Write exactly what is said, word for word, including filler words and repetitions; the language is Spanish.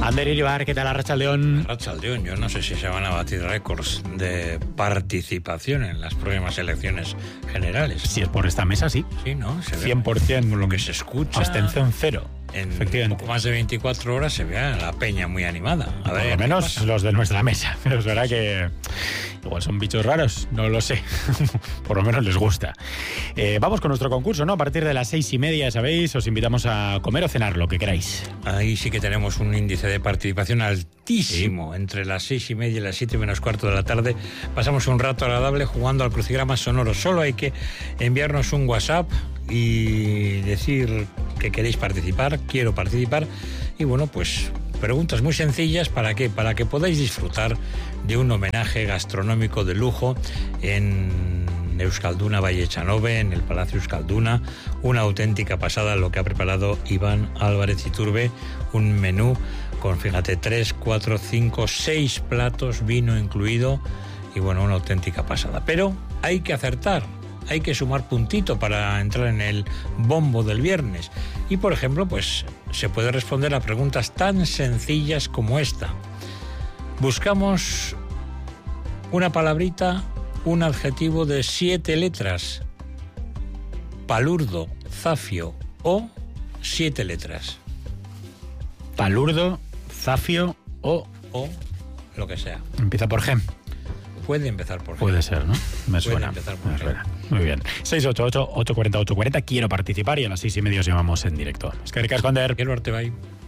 Ander Iribar, ¿qué tal Arratsaldeon? Arratsaldeon, yo no sé si se van a batir récords de participación en las próximas elecciones generales. Si es por esta mesa, sí. Sí, ¿no? Se ve, cien por ciento. por lo que se escucha. Abstención cero. En efectivamente. poco más de veinticuatro horas se ve a la peña muy animada. A Por ver, lo menos los de nuestra mesa. Pero es verdad que igual son bichos raros, no lo sé. Por lo menos les gusta. Eh, vamos con nuestro concurso, ¿no? A partir de las seis y media, ¿sabéis? Os invitamos a comer o cenar, lo que queráis. Ahí sí que tenemos un índice de participación altísimo. Sí. Entre las seis y media y las siete menos cuarto de la tarde pasamos un rato agradable jugando al crucigrama sonoro. Solo hay que enviarnos un WhatsApp y decir que queréis participar, quiero participar, y bueno, pues preguntas muy sencillas. ¿Para qué? Para que podáis disfrutar de un homenaje gastronómico de lujo en Euskalduna Valle Echanove, en el Palacio Euskalduna. Una auténtica pasada lo que ha preparado Iván Álvarez Iturbe, un menú con, fíjate, tres, cuatro, cinco, seis platos, vino incluido, y bueno, una auténtica pasada. Pero hay que acertar. Hay que sumar puntito para entrar en el bombo del viernes. Y, por ejemplo, pues se puede responder a preguntas tan sencillas como esta. Buscamos una palabrita, un adjetivo de siete letras. Palurdo, zafio o siete letras. Palurdo, zafio o... O lo que sea. Empieza por G. Puede empezar por G. Puede ser, ¿no? Me suena. Puede empezar por Me G. suena. Muy bien. seis ocho ocho, ocho cuatro cero, ocho cuatro cero. Quiero participar y a las seis y media os llamamos en directo. Es que ricas, Ander. Quiero arte, bye.